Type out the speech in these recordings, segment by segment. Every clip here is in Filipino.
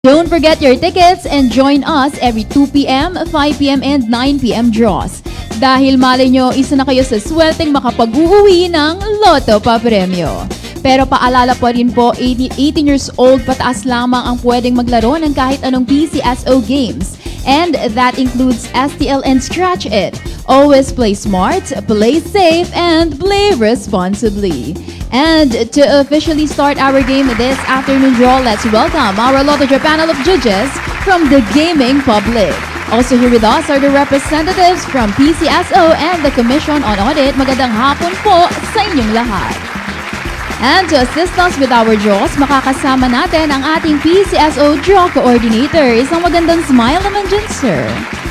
Don't forget your tickets and join us every 2 p.m., 5 p.m., and 9 p.m. draws. Dahil malay nyo, isa na kayo sa swelteng makapag-uwi ng Lotto Papremyo. Pero paalala pa rin po, 18 years old pataas lamang ang pwedeng maglaro ng kahit anong PCSO games. And that includes STL and Scratch It. Always play smart, play safe, and play responsibly. And to officially start our game this afternoon draw, let's welcome our Lotto Draw panel of judges from the gaming public. Also here with us are the representatives from PCSO and the Commission on Audit. Magandang hapon po sa inyong lahat. And to assist us with our draws, makakasama natin ang ating PCSO Draw Coordinator. Isang magandang smile naman dyan, sir.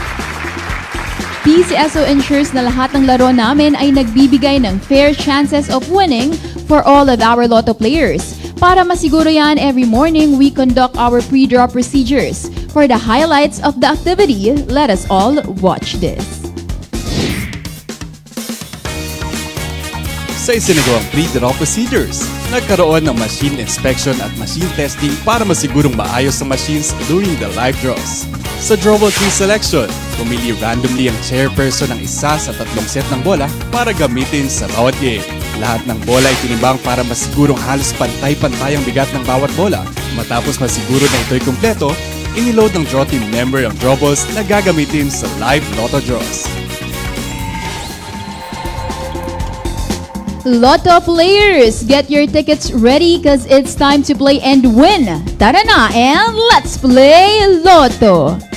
PCSO ensures na lahat ng laro namin ay nagbibigay ng fair chances of winning for all of our Lotto players. Para masiguro yan, every morning we conduct our pre-draw procedures. For the highlights of the activity, let us all watch this. Sa isinagawang pre-draw procedures, nagkaroon ng machine inspection at machine testing para masigurong maayos ang machines during the live draws. Sa drawable tree selection, pumili randomly ang chairperson ng isa sa 3 set ng bola para gamitin sa bawat game. Lahat ng bola ay tinimbang para masigurong halos pantay-pantay ang bigat ng bawat bola. Matapos masiguro na ito'y kumpleto, iniload ng draw team member ang drawballs na gagamitin sa live Lotto draws. Lotto players, get your tickets ready because it's time to play and win. Tara na and let's play Lotto!